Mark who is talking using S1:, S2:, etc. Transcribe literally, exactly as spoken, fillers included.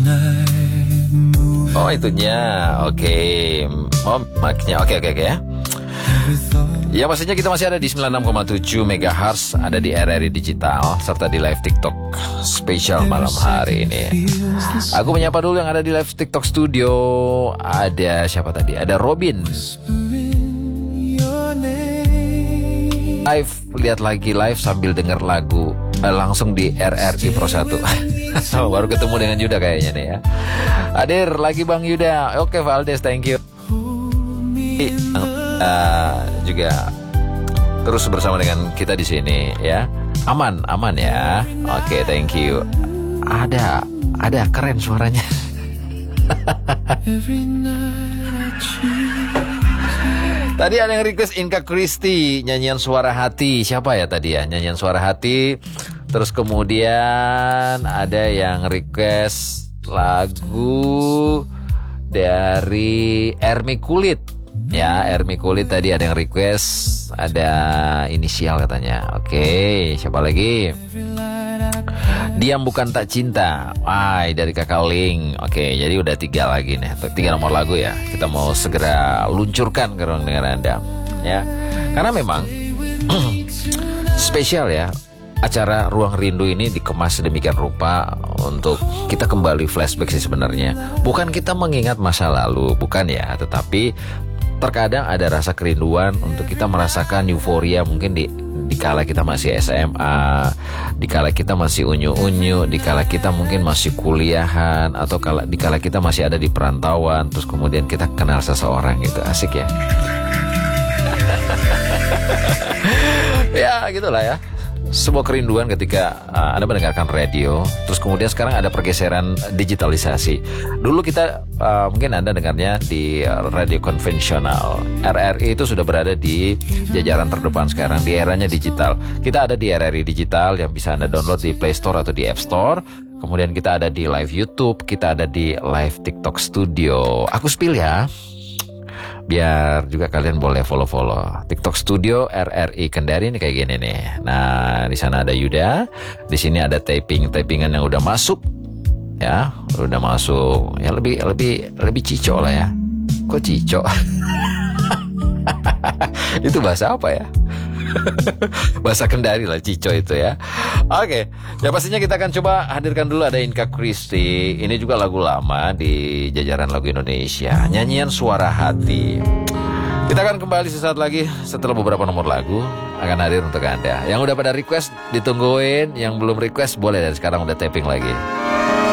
S1: Oh itunya, oke. Okay. Oh mic-nya, oke okay, oke okay, oke okay, ya. Ya pastinya kita masih ada di sembilan puluh enam koma tujuh megahertz, ada di R R I Digital, serta di live TikTok spesial malam hari ini. Aku menyapa dulu yang ada di live TikTok studio. Ada siapa tadi? Ada Robin. Live, lihat lagi live sambil denger lagu eh, langsung di R R I Pro satu. Baru ketemu dengan Yuda kayaknya nih ya. Hadir lagi Bang Yuda. Oke Valdes, thank you. Uh, juga terus bersama dengan kita di sini ya. Aman, aman ya. Oke, okay, thank you. Ada, ada keren suaranya. Tadi ada yang request Inka Kristi nyanyian Suara Hati. Siapa ya tadi ya? Nyanyian Suara Hati. Terus kemudian ada yang request lagu dari Ermi Kulit. Ya, Ermi Kulit tadi ada yang request, ada inisial katanya. Oke, siapa lagi? Diam Bukan Tak Cinta. Wah, dari Kakak Ling. Oke, jadi udah tiga lagi nih. Tiga nomor lagu ya. Kita mau segera luncurkan ke ruang dengar Anda. Ya, karena memang spesial ya. Acara Ruang Rindu ini dikemas sedemikian rupa untuk kita kembali flashback sih sebenarnya. Bukan kita mengingat masa lalu, bukan ya, tetapi terkadang ada rasa kerinduan untuk kita merasakan euforia mungkin di dikala kita masih S M A, dikala kita masih unyu-unyu, dikala kita mungkin masih kuliahan, atau kala dikala kita masih ada di perantauan, terus kemudian kita kenal seseorang gitu. Asik ya. Ya gitulah ya. Sebuah kerinduan ketika uh, Anda mendengarkan radio. Terus kemudian sekarang ada pergeseran digitalisasi. Dulu kita uh, mungkin Anda dengarnya di radio konvensional. R R I itu sudah berada di jajaran terdepan sekarang di eranya digital. Kita ada di R R I Digital yang bisa Anda download di Play Store atau di App Store. Kemudian kita ada di live YouTube, kita ada di live TikTok Studio. Aku spill ya, biar juga kalian boleh follow-follow TikTok Studio R R I Kendari ini kayak gini nih. Nah, di sana ada Yuda, di sini ada taping-tapingan yang udah masuk, ya, udah masuk. Ya lebih lebih lebih cico lah ya. Kok cico? Itu bahasa apa ya? Bahasa Kendari lah cico itu ya. Oke, ya pastinya kita akan coba hadirkan dulu ada Inka Kristi. Ini juga lagu lama di jajaran lagu Indonesia, nyanyian Suara Hati. Kita akan kembali sesaat lagi setelah beberapa nomor lagu akan hadir untuk Anda. Yang udah pada request ditungguin, yang belum request boleh dari sekarang udah tapping lagi.